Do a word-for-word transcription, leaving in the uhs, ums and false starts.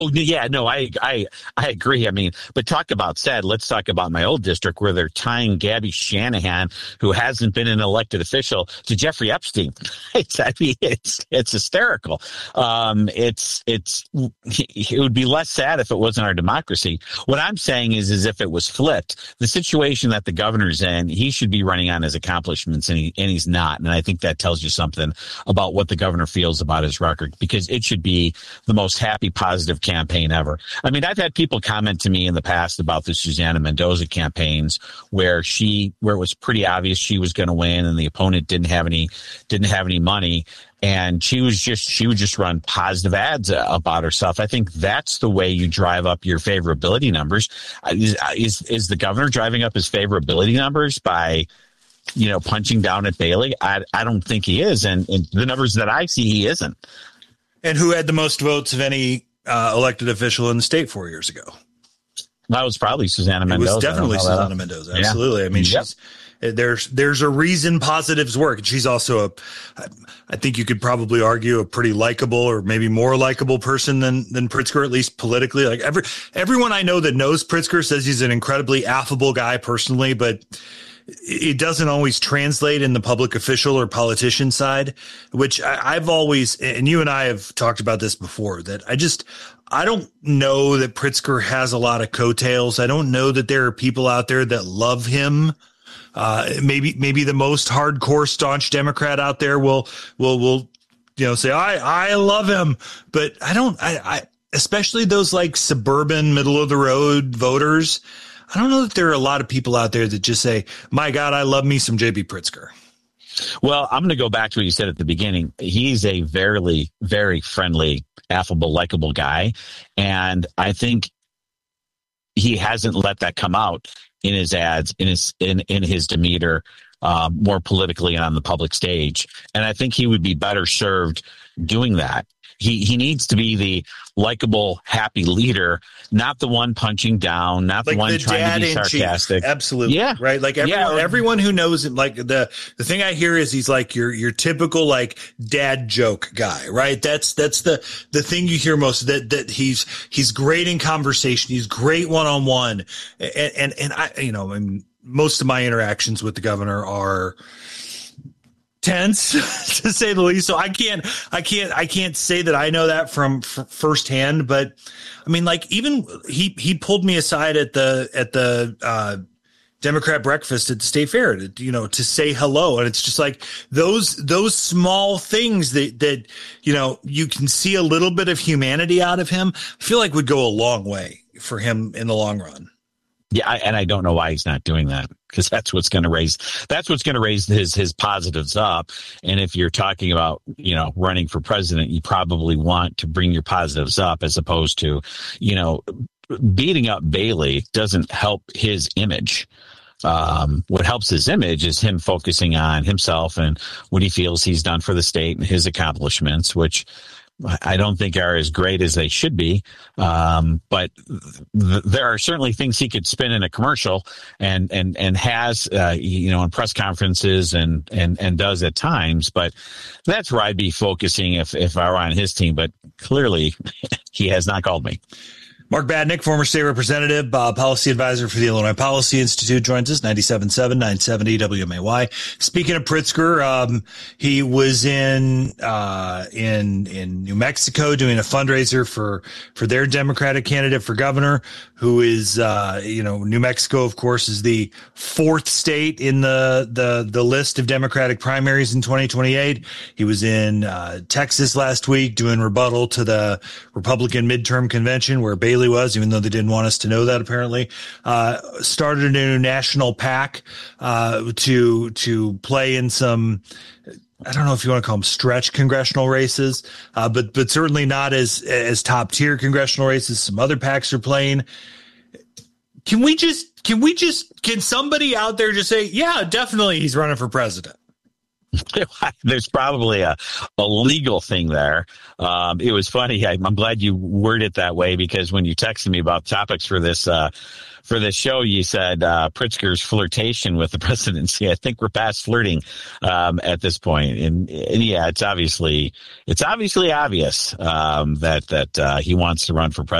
Oh, yeah, no, I, I, I agree. I mean, but talk about sad. Let's talk about my old district where they're tying Gabby Shanahan, who hasn't been an elected official, to Jeffrey Epstein. It's, I mean, it's, it's hysterical. Um, it's, it's, it would be less sad if it wasn't our democracy. What I'm saying is, is if it was flipped, the situation that the governor's in, he should be running on his accomplishments, and he, and he's not. And I think that tells you something about what the governor feels about his record, because it should be the most happy, positive campaign ever. I mean, I've had people comment to me in the past about the Susana Mendoza campaigns where she, where it was pretty obvious she was going to win and the opponent didn't have any, didn't have any money. And she was just, she would just run positive ads about herself. I think that's the way you drive up your favorability numbers. Is, is, is the governor driving up his favorability numbers by, you know, punching down at Bailey? I, I don't think he is. And, and the numbers that I see, he isn't. And who had the most votes of any uh, elected official in the state four years ago? That was probably Susana Mendoza. It was definitely Susana Mendoza. Absolutely. Yeah. I mean, yep. she's, there's, there's a reason positives work. And she's also a, I think you could probably argue a pretty likable or maybe more likable person than, than Pritzker, at least politically. Like every, everyone I know that knows Pritzker says he's an incredibly affable guy personally, but it doesn't always translate in the public official or politician side, which I, I've always, and you and I have talked about this before, that I just, I don't know that Pritzker has a lot of coattails. I don't know that there are people out there that love him. Uh, maybe, maybe the most hardcore staunch Democrat out there will, will, will, you know, say, I, I love him, but I don't, I, I, especially those like suburban middle of the road voters. I don't know that there are a lot of people out there that just say, my God, I love me some J B Pritzker. Well, I'm going to go back to what you said at the beginning. He's a very, very friendly, affable, likable guy. And I think he hasn't let that come out in his ads, in his, in, in his demeanor, um, more politically and on the public stage. And I think he would be better served doing that. He he needs to be the likable, happy leader, not the one punching down, not the like one the trying to be sarcastic. Absolutely. Yeah. Right. Like everyone, yeah. everyone who knows him, like the, the thing I hear is he's like your, your typical like dad joke guy, right? That's, that's the, the thing you hear most, that, that he's, he's great in conversation. He's great one on one. And, and, and I, you know, I mean, most of my interactions with the governor are tense to say the least. So I can't, I can't, I can't say that I know that from f- firsthand, but I mean, like even he, he pulled me aside at the, at the, uh, Democrat breakfast at the state fair to, you know, to say hello. And it's just like those, those small things that, that, you know, you can see a little bit of humanity out of him. I feel like would go a long way for him in the long run. Yeah, I, and I don't know why he's not doing that, because that's what's going to raise that's what's going to raise his his positives up. And if you're talking about, you know, running for president, you probably want to bring your positives up as opposed to, you know, beating up Bailey doesn't help his image. Um, what helps his image is him focusing on himself and what he feels he's done for the state and his accomplishments, which I don't think are as great as they should be. Um, but th- there are certainly things he could spin in a commercial and, and, and has, uh, you know, in press conferences and, and, and does at times. But that's where I'd be focusing if, if I were on his team. But clearly he has not called me. Mark Badnick, former state representative, uh, policy advisor for the Illinois Policy Institute, joins us, ninety-seven point seven, nine seventy W M A Y. Speaking of Pritzker, um, he was in, uh, in, in New Mexico doing a fundraiser for, for their Democratic candidate for governor, who is, uh, you know, New Mexico, of course, is the fourth state in the, the, the list of Democratic primaries in twenty twenty-eight. He was in, uh, Texas last week doing rebuttal to the Republican midterm convention where Bailey was, even though they didn't want us to know that apparently, uh, started a new national PAC, uh, to, to play in some, I don't know if you want to call them stretch congressional races, uh, but, but certainly not as, as top tier congressional races. Some other PACs are playing. Can we just, can we just, can somebody out there just say, yeah, definitely he's running for president? There's probably a, a legal thing there. Um, it was funny. I, I'm glad you worded it that way, because when you texted me about topics for this uh, for this show, you said uh, Pritzker's flirtation with the presidency. I think we're past flirting um, at this point. And, and yeah, it's obviously it's obviously obvious um, that that uh, he wants to run for president.